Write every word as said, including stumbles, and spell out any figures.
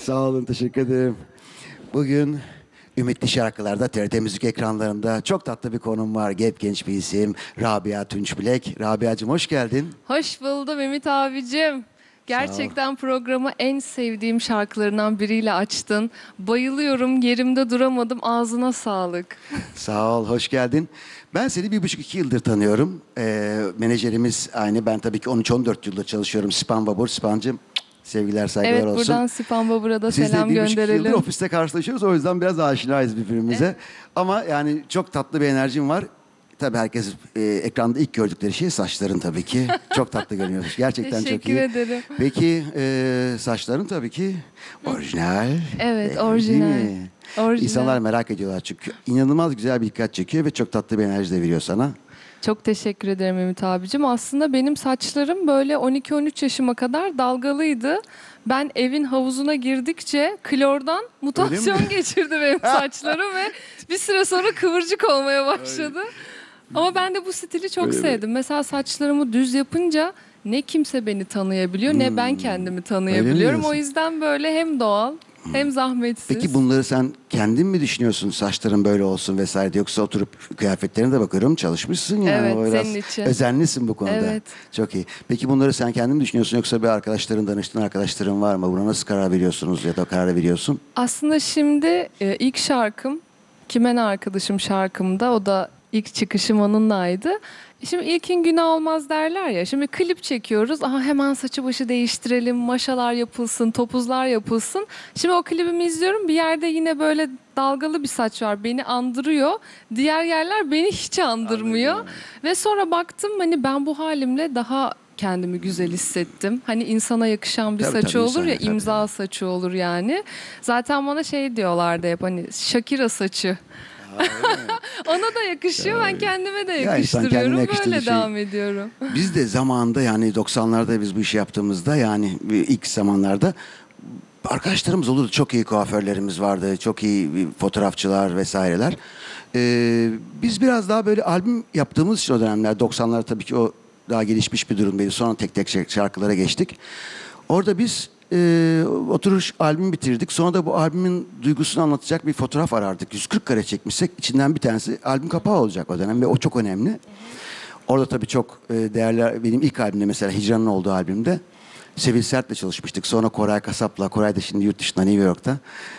Sağ olun, teşekkür ederim. Bugün Ümitli Şarkılar'da T R T Müzik ekranlarında çok tatlı bir konum var. Gep genç bir isim Rabia Tunçbilek. Rabia'cığım hoş geldin. Hoş buldum Ümit abicim. Gerçekten programı en sevdiğim şarkılarından biriyle açtın. Bayılıyorum, yerimde duramadım. Ağzına sağlık. Sağ ol, hoş geldin. Ben seni bir buçuk iki yıldır tanıyorum. Ee, menajerimiz aynı. Ben tabii ki on üç on dört yıldır çalışıyorum. Sipan Babur, Sipancığım sevgiler, saygılar Evet, olsun. buradan Sipan Babur'a da Siz selam de bir buçuk yıldır gönderelim. ofiste karşılaşıyoruz. O yüzden biraz aşinayız birbirimize. Ama yani çok tatlı bir enerjim var. Tabii herkes e, ekranda ilk gördükleri şey saçların tabii ki. Çok tatlı görünüyorsun. Gerçekten çok Teşekkür iyi. ederim. Peki e, saçların tabii ki orijinal. Evet, E, orijinal. Değil mi? Orijinal. İnsanlar merak ediyorlar çünkü inanılmaz güzel bir dikkat çekiyor ve çok tatlı bir enerji de veriyor sana. Çok teşekkür ederim Ümit abicim. Aslında benim saçlarım böyle on iki on üç yaşıma kadar dalgalıydı. Ben evin havuzuna girdikçe klordan mutasyon geçirdi benim saçlarım ve bir süre sonra kıvırcık olmaya başladı. Ama ben de bu stili çok Öyle mi? sevdim. Mesela saçlarımı düz yapınca ne kimse beni tanıyabiliyor ne ben kendimi Öyle mi tanıyabiliyorum. O diyorsun? yüzden böyle hem doğal hem zahmetsiz. Peki bunları sen kendin mi düşünüyorsun saçların böyle olsun vesaire, yoksa oturup kıyafetlerine de bakıyorum çalışmışsın yani. Evet, O biraz senin için. özenlisin bu konuda. Evet. Çok iyi. Peki bunları sen kendin mi düşünüyorsun yoksa bir arkadaşların, danıştığın arkadaşların var mı? Buna nasıl karar veriyorsunuz ya da karar veriyorsun? Aslında şimdi e, ilk şarkım Kimen Arkadaşım şarkımda, o da ilk çıkışım onunlaydı. Şimdi ilkin günah olmaz derler ya. Şimdi klip çekiyoruz. Aha hemen saçı başı değiştirelim. Maşalar yapılsın, topuzlar yapılsın. Şimdi o klibimi izliyorum. Bir yerde yine böyle dalgalı bir saç var. Beni andırıyor. Diğer yerler beni hiç andırmıyor. Anladım. Ve sonra baktım hani ben bu halimle daha kendimi güzel hissettim. Hani insana yakışan bir Tabii, saçı tabii, olur ya, insana, tabii. imza saçı olur yani. Zaten bana şey diyorlardı hep, hani Shakira saçı. Ona da yakışıyor, ben kendime de Ya insan yakıştırıyorum. kendine yakıştırdığı Böyle şey- devam ediyorum. Biz de zamanında yani doksanlarda biz bu işi yaptığımızda, yani ilk zamanlarda arkadaşlarımız olurdu. Çok iyi kuaförlerimiz vardı. Çok iyi fotoğrafçılar vesaireler. Ee, biz biraz daha böyle albüm yaptığımız için o dönemler, doksanlar tabii ki o daha gelişmiş bir durumdaydı. Sonra tek tek şarkılara geçtik. Orada biz e, oturur albüm bitirdik. Sonra da bu albümün duygusunu anlatacak bir fotoğraf arardık. yüz kırk kare çekmişsek içinden bir tanesi albüm kapağı olacak o dönem ve o çok önemli. Orada tabii çok e, değerli, benim ilk albümde mesela Hicran'ın olduğu albümde Sevil Sert'le çalışmıştık. Sonra Koray Kasap'la, Koray da şimdi yurt dışında, New York'ta.